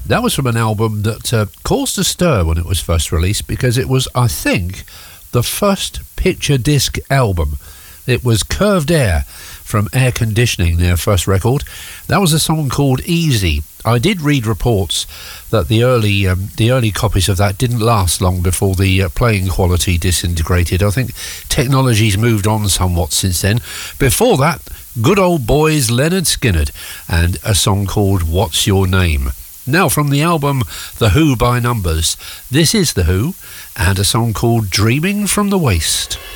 That was from an album that caused a stir when it was first released because it was, I think, the first picture disc album. It was Curved Air from Air Conditioning, their first record. That was a song called Easy. I did read reports that the early copies of that didn't last long before the playing quality disintegrated. I think technology's moved on somewhat since then. Before that, good old boys Leonard Skinner and a song called What's Your Name? Now, from the album The Who by Numbers, this is The Who and a song called Dreaming from the Waste.